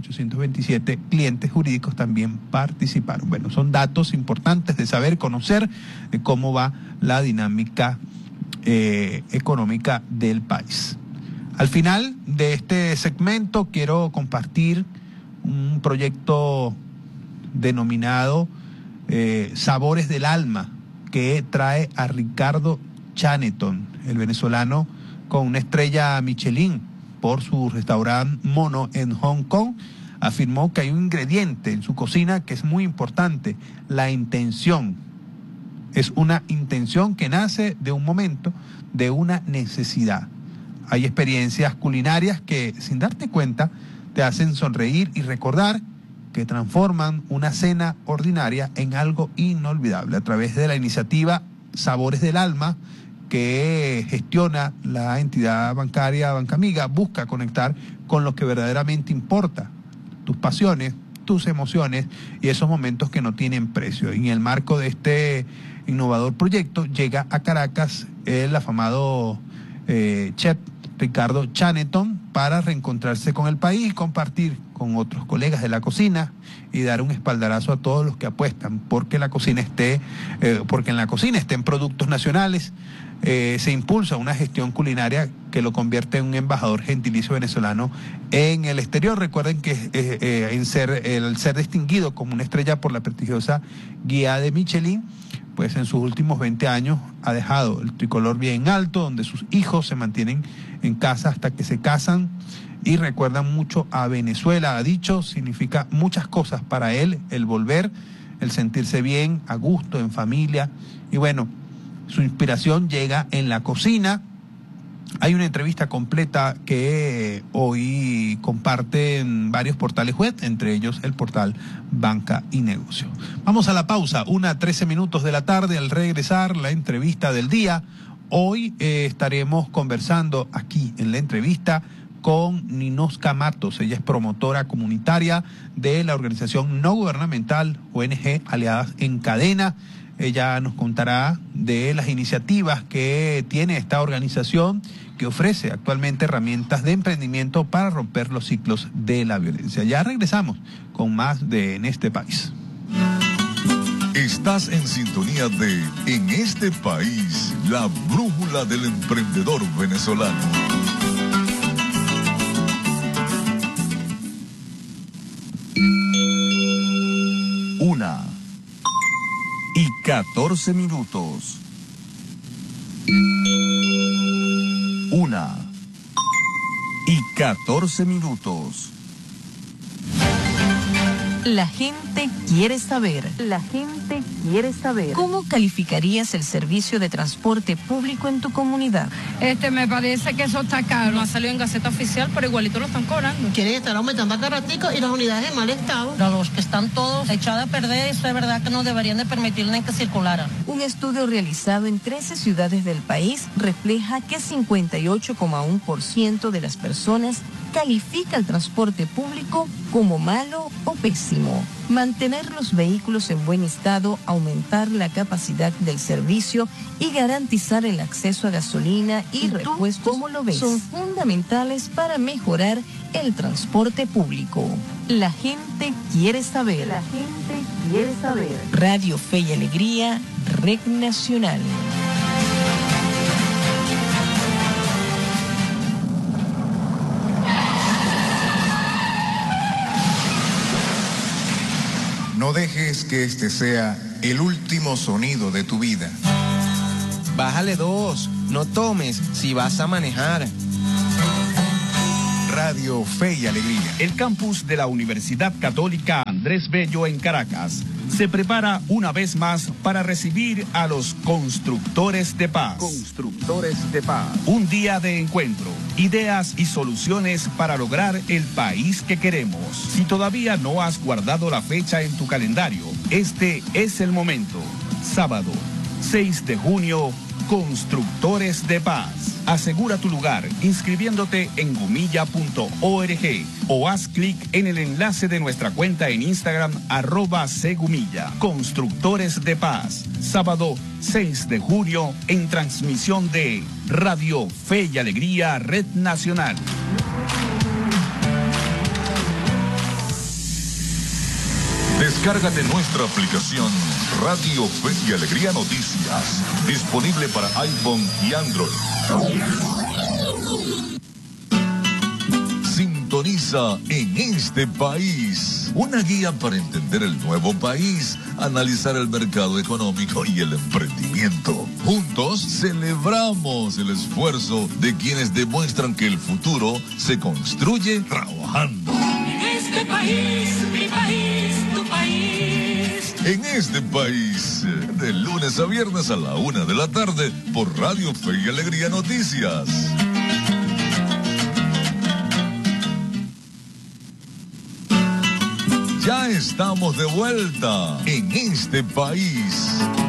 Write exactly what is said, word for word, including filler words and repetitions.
ochocientos veintisiete clientes jurídicos también participaron. Bueno, son datos importantes de saber, conocer de cómo va la dinámica eh, económica del país. Al final de este segmento quiero compartir un proyecto denominado eh, Sabores del Alma, que trae a Ricardo Chaneton, el venezolano con una estrella Michelin por su restaurante Mono en Hong Kong. Afirmó que hay un ingrediente en su cocina que es muy importante: la intención. Es una intención que nace de un momento, de una necesidad. Hay experiencias culinarias que, sin darte cuenta, te hacen sonreír y recordar, que transforman una cena ordinaria en algo inolvidable. A través de la iniciativa Sabores del Alma, que gestiona la entidad bancaria Banca Amiga, busca conectar con lo que verdaderamente importa: tus pasiones, tus emociones y esos momentos que no tienen precio. Y en el marco de este innovador proyecto llega a Caracas el afamado eh, chef Ricardo Chaneton para reencontrarse con el país, compartir con otros colegas de la cocina y dar un espaldarazo a todos los que apuestan porque la cocina esté, eh, porque en la cocina estén productos nacionales. Eh, se impulsa una gestión culinaria que lo convierte en un embajador gentilicio venezolano en el exterior. Recuerden que eh, eh, en ser, el ser distinguido como una estrella por la prestigiosa guía de Michelin, pues en sus últimos veinte años ha dejado el tricolor bien alto, donde sus hijos se mantienen en casa hasta que se casan y recuerdan mucho a Venezuela. Ha dicho, significa muchas cosas para él el volver, el sentirse bien, a gusto, en familia. Y bueno, su inspiración llega en la cocina. Hay una entrevista completa que hoy comparten varios portales web, entre ellos el portal Banca y Negocio. Vamos a la pausa, una trece minutos de la tarde. Al regresar, la entrevista del día. Hoy eh, estaremos conversando aquí en la entrevista con Ninosca Matos. Ella es promotora comunitaria de la organización no gubernamental O N G Aliadas en Cadena. Ella nos contará de las iniciativas que tiene esta organización, que ofrece actualmente herramientas de emprendimiento para romper los ciclos de la violencia. Ya regresamos con más de En este País. Estás en sintonía de En este País, la brújula del emprendedor venezolano. Una y catorce minutos. Una y catorce minutos. La gente quiere saber. La gente quiere saber. ¿Cómo calificarías el servicio de transporte público en tu comunidad? Este, me parece que eso está caro. No ha salido en Gaceta Oficial, pero igualito lo están cobrando. Quieren estar aumentando a cada ratico y las unidades en mal estado. Los que están todos echados a perder, eso es verdad que no deberían de permitirle que circularan. Un estudio realizado en trece ciudades del país refleja que cincuenta y ocho coma uno por ciento de las personas califica el transporte público como malo o pésimo. Mantener los vehículos en buen estado, aumentar la capacidad del servicio y garantizar el acceso a gasolina y, ¿Y repuestos ¿cómo lo ves? Son fundamentales para mejorar el transporte público. La gente quiere saber. La gente quiere saber. Radio Fe y Alegría, Red Nacional. No dejes que este sea el último sonido de tu vida. Bájale dos, no tomes si vas a manejar. Radio Fe y Alegría. El campus de la Universidad Católica Andrés Bello en Caracas se prepara una vez más para recibir a los constructores de paz. Constructores de paz. Un día de encuentro, ideas y soluciones para lograr el país que queremos. Si todavía no has guardado la fecha en tu calendario, este es el momento. Sábado, seis de junio, Constructores de Paz. Asegura tu lugar inscribiéndote en gumilla punto org o haz clic en el enlace de nuestra cuenta en Instagram, arroba Segumilla. Constructores de Paz. Sábado seis de junio en transmisión de Radio Fe y Alegría, Red Nacional. Descárgate nuestra aplicación Radio Fe y Alegría Noticias, disponible para iPhone y Android. Sintoniza En Este País, una guía para entender el nuevo país, analizar el mercado económico y el emprendimiento. Juntos celebramos el esfuerzo de quienes demuestran que el futuro se construye trabajando. En este país, mi país, tu país. En Este País, de lunes a viernes a la una de la tarde por Radio Fe y Alegría Noticias. Ya estamos de vuelta en Este País.